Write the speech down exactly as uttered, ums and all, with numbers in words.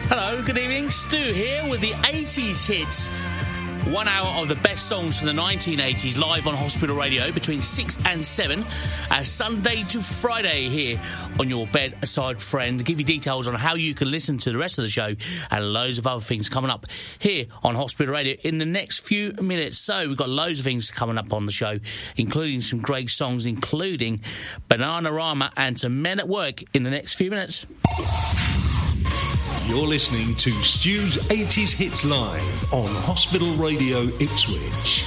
Hello, good evening. Stu here with the eighties hits. One hour of the best songs from the nineteen eighties live on Hospital Radio between six and seven, as Sunday to Friday here on your bedside friend. To give you details on how you can listen to the rest of the show and loads of other things coming up here on Hospital Radio in the next few minutes. So we've got loads of things coming up on the show, including some great songs, including Bananarama and some Men at Work in the next few minutes. You're listening to Stu's eighties Hits Live on Hospital Radio Ipswich.